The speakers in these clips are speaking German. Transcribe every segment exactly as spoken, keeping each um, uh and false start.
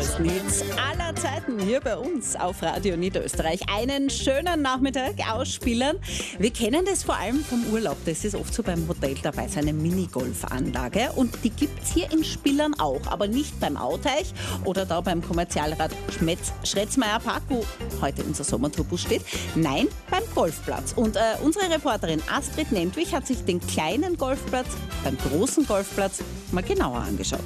besten Hits aller Zeiten hier bei uns auf Radio Niederösterreich. Einen schönen Nachmittag ausspielen. Wir kennen das vor allem vom Urlaub. Das ist oft so beim Hotel dabei, so eine Minigolfanlage. Und die gibt es hier in Spillern auch, aber nicht beim Auteich oder da beim Kommerzialrat Schretzmeier Park, wo heute unser Sommertourbus steht. Nein, beim Golfplatz. Und äh, unsere Reporterin Astrid Nentwich hat sich den kleinen Golfplatz beim großen Golfplatz mal genauer angeschaut.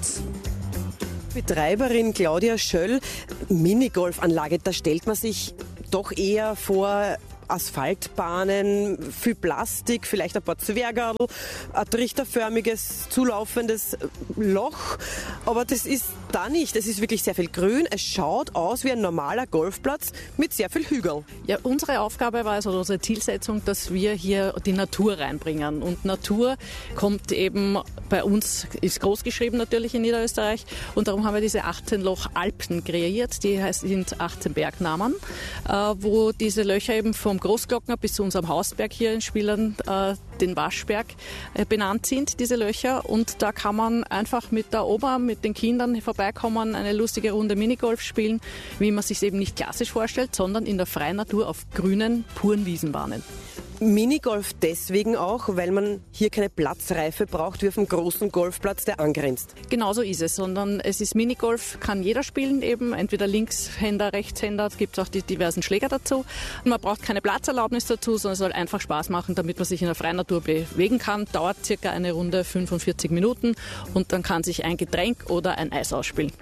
Betreiberin Claudia Schöll, Minigolfanlage, da stellt man sich doch eher vor Asphaltbahnen, viel Plastik, vielleicht ein paar Zwergerl, ein trichterförmiges, zulaufendes Loch. Aber das ist da nicht. Es ist wirklich sehr viel Grün. Es schaut aus wie ein normaler Golfplatz mit sehr viel Hügel. Ja, unsere Aufgabe war, also unsere Zielsetzung, dass wir hier die Natur reinbringen. Und Natur kommt eben bei uns, ist groß geschrieben natürlich in Niederösterreich. Und darum haben wir diese achtzehn Loch Alpen kreiert. Die sind achtzehn Bergnamen, wo diese Löcher eben vom Großglockner bis zu unserem Hausberg hier in Spillern, äh, den Waschberg, äh, benannt sind, diese Löcher. Und da kann man einfach mit der Oma, mit den Kindern vorbeikommen, eine lustige Runde Minigolf spielen, wie man sich eben nicht klassisch vorstellt, sondern in der freien Natur auf grünen, puren Wiesenbahnen. Minigolf deswegen auch, weil man hier keine Platzreife braucht wie auf dem großen Golfplatz, der angrenzt. Genauso ist es, sondern es ist Minigolf, kann jeder spielen eben, entweder Linkshänder, Rechtshänder, es gibt auch die diversen Schläger dazu. Und man braucht keine Platzerlaubnis dazu, sondern es soll einfach Spaß machen, damit man sich in der freien Natur bewegen kann. Dauert circa eine Runde fünfundvierzig Minuten und dann kann sich ein Getränk oder ein Eis ausspielen.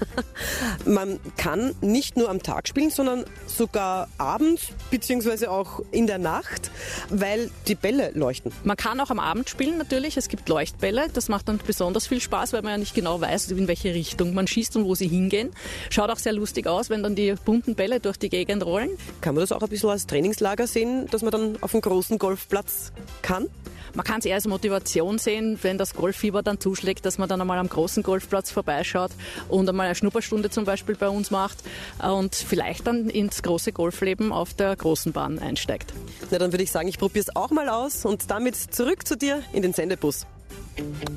Man kann nicht nur am Tag spielen, sondern sogar abends beziehungsweise auch in der Nacht, weil die Bälle leuchten. Man kann auch am Abend spielen natürlich, es gibt Leuchtbälle, das macht dann besonders viel Spaß, weil man ja nicht genau weiß, in welche Richtung man schießt und wo sie hingehen. Schaut auch sehr lustig aus, wenn dann die bunten Bälle durch die Gegend rollen. Kann man das auch ein bisschen als Trainingslager sehen, dass man dann auf dem großen Golfplatz kann? Man kann es eher als Motivation sehen, wenn das Golffieber dann zuschlägt, dass man dann einmal am großen Golfplatz vorbeischaut und einmal eine Schnupperstunde zum Beispiel bei uns macht und vielleicht dann ins große Golfleben auf der großen Bahn einsteigt. Na, dann würde ich sagen, ich probiere es auch mal aus und damit zurück zu dir in den Sendebus.